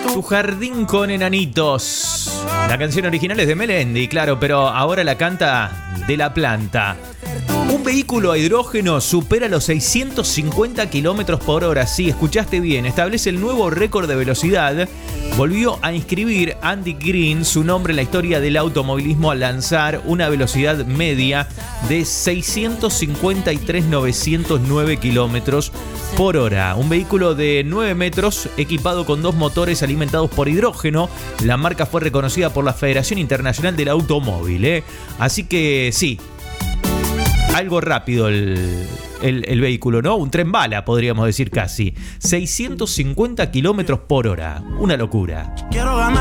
Tu jardín con enanitos. La canción original es de Melendi, claro, pero ahora la canta De La Planta. Un vehículo a hidrógeno supera los 650 kilómetros por hora. Sí, escuchaste bien. Establece el nuevo récord de velocidad. Volvió a inscribir Andy Green su nombre en la historia del automovilismo al lanzar una velocidad media de 653.909 kilómetros por hora. Un vehículo de 9 metros equipado con 2 motores alimentados por hidrógeno. La marca fue reconocida por la Federación Internacional del Automóvil. Así que sí, algo rápido el vehículo, ¿no? Un tren bala, podríamos decir casi. 650 kilómetros por hora. Una locura.